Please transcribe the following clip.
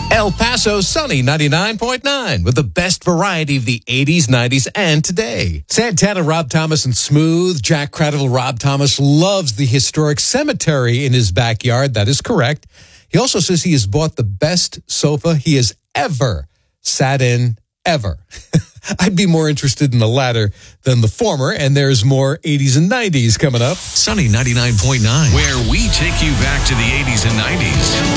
El Paso, sunny 99.9 with the best variety of the 80s, 90s, and today. Santana, Rob Thomas, and Smooth. Jack Cradle, Rob Thomas loves the historic cemetery in his backyard. That is correct. He also says he has bought the best sofa he has ever sat in, ever. I'd be more interested in the latter than the former, and there's more 80s and 90s coming up. Sunny 99.9, where we take you back to the 80s and 90s.